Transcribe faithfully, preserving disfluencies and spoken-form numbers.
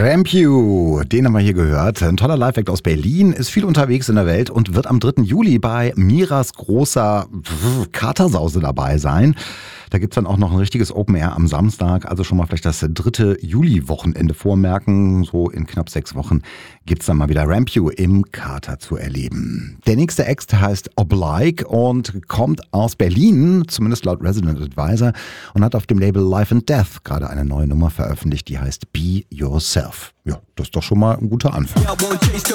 Rampew, den haben wir hier gehört. Ein toller Live-Act aus Berlin, ist viel unterwegs in der Welt und wird am dritten Juli bei Miras großer Katersause dabei sein. Da gibt's dann auch noch ein richtiges Open Air am Samstag, also schon mal vielleicht das dritte Juli-Wochenende vormerken. So in knapp sechs Wochen gibt's dann mal wieder Rampew im Kater zu erleben. Der nächste Act heißt Oblige und kommt aus Berlin, zumindest laut Resident Advisor, und hat auf dem Label Life and Death gerade eine neue Nummer veröffentlicht, die heißt Be Yourself. Ja, das ist doch schon mal ein guter Anfang.